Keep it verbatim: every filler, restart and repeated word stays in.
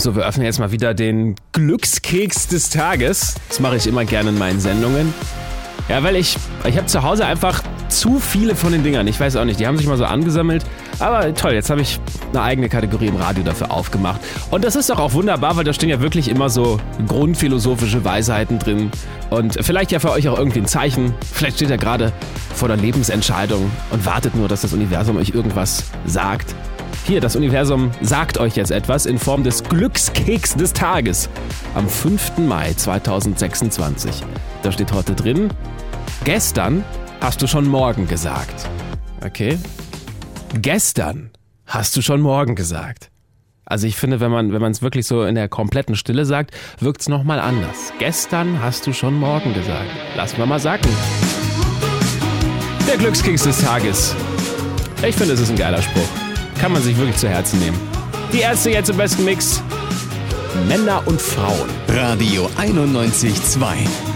So, wir öffnen jetzt mal wieder den Glückskeks des Tages. Das mache ich immer gerne in meinen Sendungen. Ja, weil ich, ich habe zu Hause einfach zu viele von den Dingern. Ich weiß auch nicht, die haben sich mal so angesammelt. Aber toll, jetzt habe ich eine eigene Kategorie im Radio dafür aufgemacht. Und das ist doch auch wunderbar, weil da stehen ja wirklich immer so grundphilosophische Weisheiten drin. Und vielleicht ja für euch auch irgendwie ein Zeichen. Vielleicht steht ihr gerade vor der Lebensentscheidung und wartet nur, dass das Universum euch irgendwas sagt. Hier, das Universum sagt euch jetzt etwas in Form des Glückskeks des Tages am fünften Mai zweitausendsechsundzwanzig. Da steht heute drin: Gestern hast du schon morgen gesagt. Okay? Gestern hast du schon morgen gesagt. Also ich finde, wenn man wenn man es wirklich so in der kompletten Stille sagt, wirkt es nochmal anders. Gestern hast du schon morgen gesagt. Lassen wir mal sagen. Der Glückskeks des Tages. Ich finde, es ist ein geiler Spruch. Kann man sich wirklich zu Herzen nehmen. Die Ärzte jetzt im besten Mix. Männer und Frauen. Radio einundneunzig Komma zwei.